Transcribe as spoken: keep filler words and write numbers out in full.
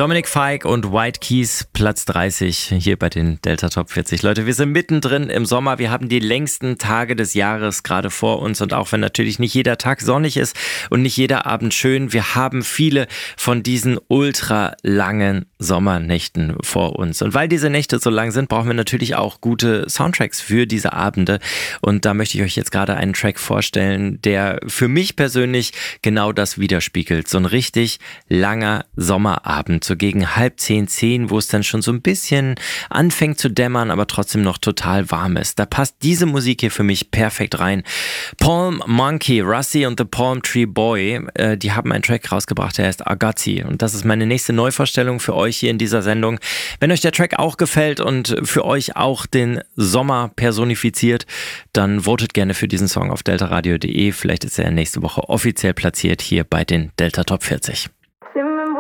Dominic Fike und White Keys, Platz dreißig hier bei den Delta Top vierzig. Leute, wir sind mittendrin im Sommer. Wir haben die längsten Tage des Jahres gerade vor uns. Und auch wenn natürlich nicht jeder Tag sonnig ist und nicht jeder Abend schön, wir haben viele von diesen ultra langen Sommernächten vor uns. Und weil diese Nächte so lang sind, brauchen wir natürlich auch gute Soundtracks für diese Abende. Und da möchte ich euch jetzt gerade einen Track vorstellen, der für mich persönlich genau das widerspiegelt. So ein richtig langer Sommerabend, so gegen halb zehn, zehn, wo es dann schon so ein bisschen anfängt zu dämmern, aber trotzdem noch total warm ist. Da passt diese Musik hier für mich perfekt rein. Palm Monkey, Rusty und the Palm Tree Boy, äh, die haben einen Track rausgebracht, der heißt Agazi. Und das ist meine nächste Neuvorstellung für euch hier in dieser Sendung. Wenn euch der Track auch gefällt und für euch auch den Sommer personifiziert, dann votet gerne für diesen Song auf deltaradio punkt de. Vielleicht ist er nächste Woche offiziell platziert hier bei den Delta Top vierzig.